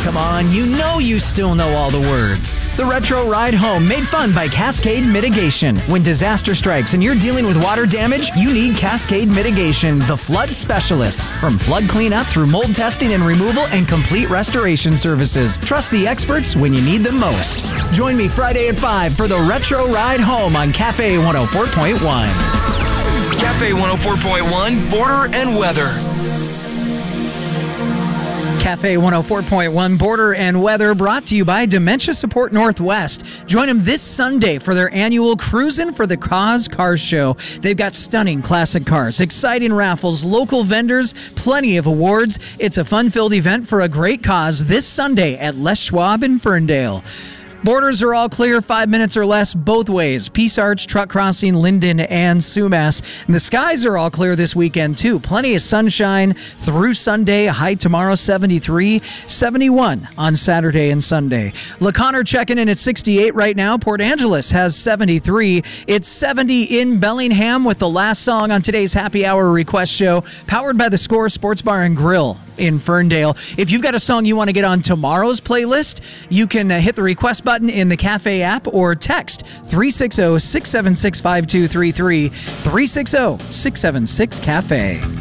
Come on, you know you still know all the words. The Retro Ride Home, made fun by Cascade Mitigation. When disaster strikes and you're dealing with water damage, you need Cascade Mitigation, the flood specialists. From flood cleanup through mold testing and removal and complete restoration services. Trust the experts when you need them most. Join me Friday at 5 for the Retro Ride Home on Cafe 104.1. Cafe 104.1, Border and Weather. Cafe 104.1 Border and Weather brought to you by Dementia Support Northwest. Join them this Sunday for their annual Cruisin' for the Cause car show. They've got stunning classic cars, exciting raffles, local vendors, plenty of awards. It's a fun-filled event for a great cause this Sunday at Les Schwab in Ferndale. Borders are all clear, 5 minutes or less both ways. Peace Arch, Truck Crossing, Linden, and Sumas. And the skies are all clear this weekend, too. Plenty of sunshine through Sunday. High tomorrow, 73, 71 on Saturday and Sunday. LaConner checking in at 68 right now. Port Angeles has 73. It's 70 in Bellingham with the last song on today's Happy Hour request show, powered by the Score Sports Bar and Grill in Ferndale. If you've got a song you want to get on tomorrow's playlist, you can hit the request button in the Cafe app or text 360-676-5233, 360-676-CAFE.